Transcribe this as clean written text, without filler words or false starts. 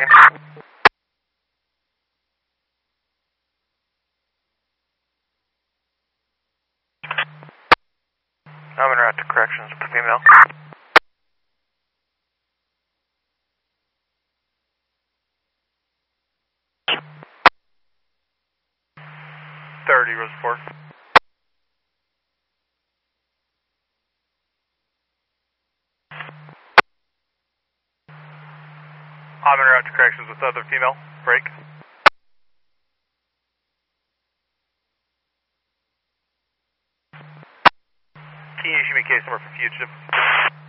I'm en route to corrections with the female. Reservoir. I'm en route to corrections with the other female. Break. Can you issue me case number for fugitive?